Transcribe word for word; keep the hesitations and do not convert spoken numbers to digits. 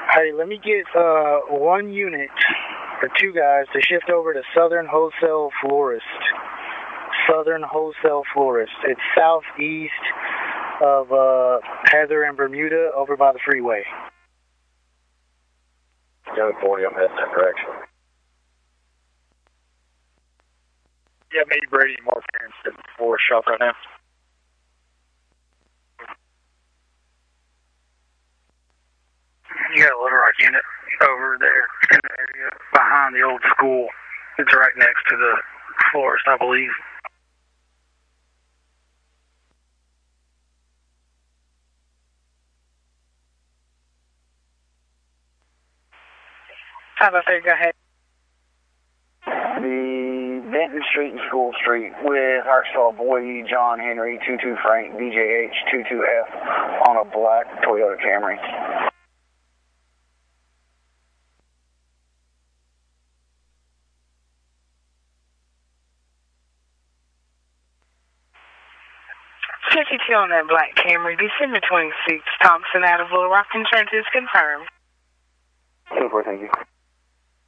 Hey, let me get uh, one unit or two guys to shift over to Southern Wholesale Florist. Southern Wholesale Florist. It's southeast of uh, Heather and Bermuda over by the freeway. Young forty, I'm heading that direction. Yeah, me, Brady, and Mark Aaron sitting at the Florist shop right now. You got a little rock unit over there in the area behind the old school. It's right next to the Florist, I believe. How about that? Go ahead. The Benton Street and School Street with Hartsville Boyd, John Henry, two two Frank, B J H, two two F on a black Toyota Camry. fifty-two on that black Camry, December twenty-sixth, Thompson out of Little Rock. Insurance is confirmed. Super, thank you.